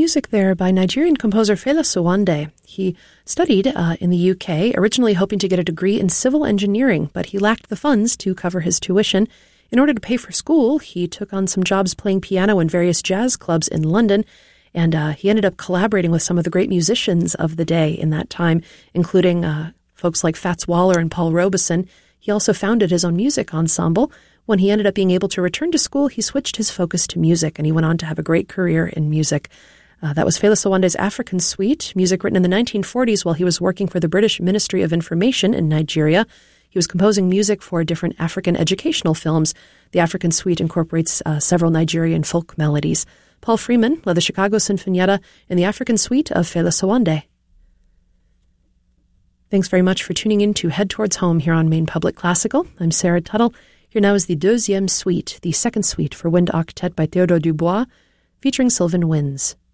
music there by Nigerian composer Fela Sowande. He studied in the UK, originally hoping to get a degree in civil engineering, but he lacked the funds to cover his tuition. In order to pay for school, he took on some jobs playing piano in various jazz clubs in London, and he ended up collaborating with some of the great musicians of the day in that time, including folks like Fats Waller and Paul Robeson. He also founded his own music ensemble. When he ended up being able to return to school, he switched his focus to music, and he went on to have a great career in music. That was Fela Sowande's African Suite, music written in the 1940s while he was working for the British Ministry of Information in Nigeria. He was composing music for different African educational films. The African Suite incorporates several Nigerian folk melodies. Paul Freeman led the Chicago Sinfonietta in the African Suite of Fela Sowande. Thanks very much for tuning in to Head Towards Home here on Maine Public Classical. I'm Sarah Tuttle. Here now is the Deuxième Suite, the second suite for wind octet by Théodore Dubois, featuring Sylvan Winds.